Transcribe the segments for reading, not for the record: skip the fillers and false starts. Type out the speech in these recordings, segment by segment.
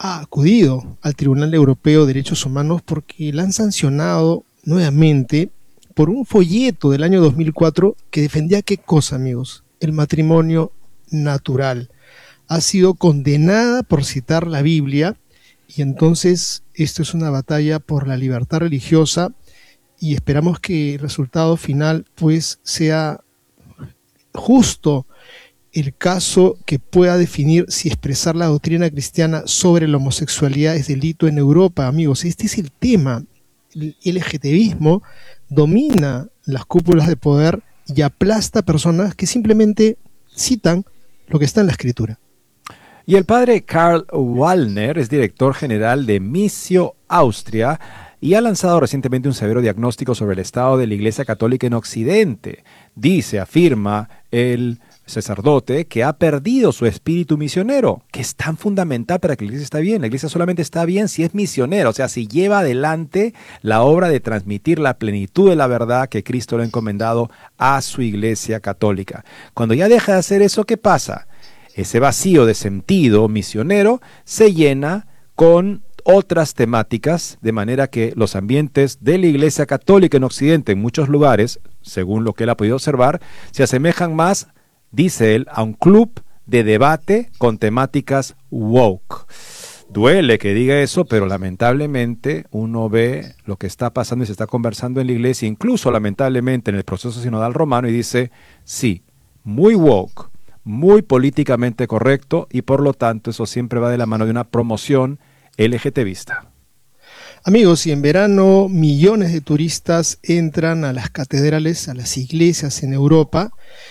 ha acudido al Tribunal Europeo de Derechos Humanos porque la han sancionado nuevamente por un folleto del año 2004 que defendía ¿qué cosa, amigos? El matrimonio natural. Ha sido condenada por citar la Biblia y entonces esto es una batalla por la libertad religiosa y esperamos que el resultado final pues sea justo, el caso que pueda definir si expresar la doctrina cristiana sobre la homosexualidad es delito en Europa, amigos. Este es el tema. El LGTBismo domina las cúpulas de poder y aplasta a personas que simplemente citan lo que está en la Escritura. Y el padre Karl Wallner es director general de Missio Austria y ha lanzado recientemente un severo diagnóstico sobre el estado de la Iglesia Católica en Occidente. Afirma el sacerdote que ha perdido su espíritu misionero, que es tan fundamental para que la iglesia esté bien. La iglesia solamente está bien si es misionera, o sea, si lleva adelante la obra de transmitir la plenitud de la verdad que Cristo le ha encomendado a su iglesia católica. Cuando ya deja de hacer eso, ¿qué pasa? Ese vacío de sentido misionero se llena con otras temáticas, de manera que los ambientes de la Iglesia Católica en Occidente, en muchos lugares, según lo que él ha podido observar, se asemejan más, dice él, a un club de debate con temáticas woke. Duele que diga eso, pero lamentablemente uno ve lo que está pasando y se está conversando en la Iglesia, incluso lamentablemente en el proceso sinodal romano, y dice, sí, muy woke, muy políticamente correcto, y por lo tanto eso siempre va de la mano de una promoción LGTBista. Amigos, y en verano millones de turistas entran a las catedrales, a las iglesias en Europa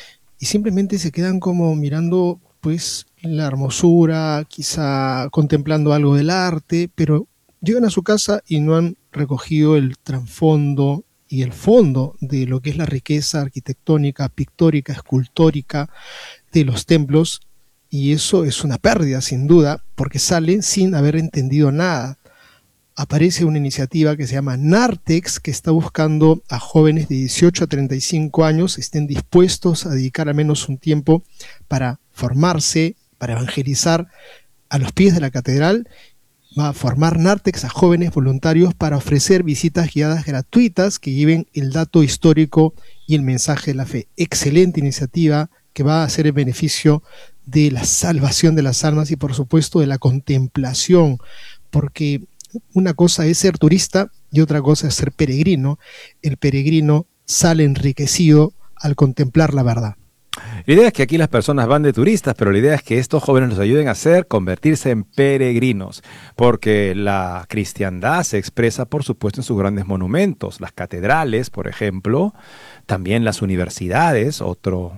y simplemente se quedan como mirando pues la hermosura, quizá contemplando algo del arte, pero llegan a su casa y no han recogido el trasfondo y el fondo de lo que es la riqueza arquitectónica, pictórica, escultórica de los templos, y eso es una pérdida sin duda, porque salen sin haber entendido nada. Aparece una iniciativa que se llama Nartex, que está buscando a jóvenes de 18 a 35 años que estén dispuestos a dedicar al menos un tiempo para formarse, para evangelizar a los pies de la catedral. Va a formar Nartex a jóvenes voluntarios para ofrecer visitas guiadas gratuitas que lleven el dato histórico y el mensaje de la fe. Excelente iniciativa que va a hacer el beneficio de la salvación de las almas y por supuesto de la contemplación, porque una cosa es ser turista y otra cosa es ser peregrino. El peregrino sale enriquecido al contemplar la verdad. La idea es que aquí las personas van de turistas, pero la idea es que estos jóvenes los ayuden a convertirse en peregrinos, porque la cristiandad se expresa, por supuesto, en sus grandes monumentos, las catedrales, por ejemplo, también las universidades, otro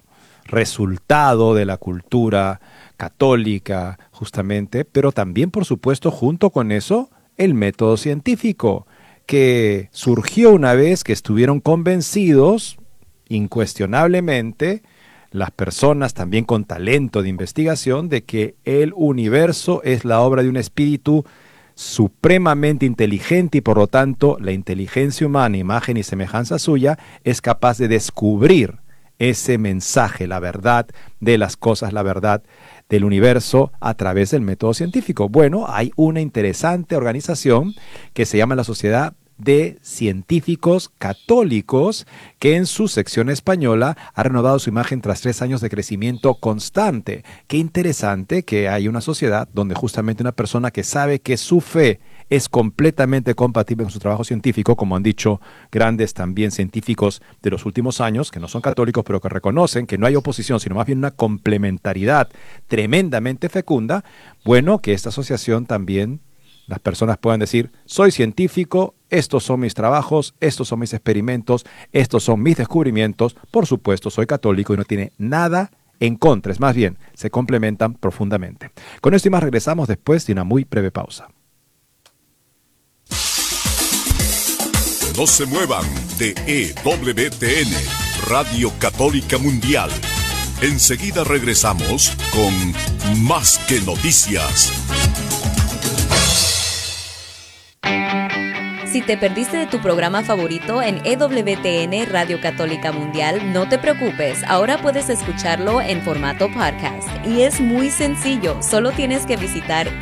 resultado de la cultura católica, justamente, pero también, por supuesto, junto con eso, el método científico, que surgió una vez que estuvieron convencidos, incuestionablemente, las personas también con talento de investigación, de que el universo es la obra de un espíritu supremamente inteligente y por lo tanto la inteligencia humana, imagen y semejanza suya, es capaz de descubrir ese mensaje, la verdad de las cosas, la verdad del universo a través del método científico. Bueno, hay una interesante organización que se llama la Sociedad de Científicos Católicos, que en su sección española ha renovado su imagen tras 3 años de crecimiento constante. Qué interesante que hay una sociedad donde justamente una persona que sabe que su fe es completamente compatible con su trabajo científico, como han dicho grandes también científicos de los últimos años, que no son católicos, pero que reconocen que no hay oposición, sino más bien una complementariedad tremendamente fecunda. Bueno, que esta asociación también, las personas puedan decir, soy científico, estos son mis trabajos, estos son mis experimentos, estos son mis descubrimientos, por supuesto soy católico y no tiene nada en contra, es más bien, se complementan profundamente. Con esto y más regresamos después de una muy breve pausa. No se muevan de EWTN, Radio Católica Mundial. Enseguida regresamos con Más que Noticias. Si te perdiste de tu programa favorito en EWTN Radio Católica Mundial, no te preocupes, ahora puedes escucharlo en formato podcast. Y es muy sencillo, solo tienes que visitar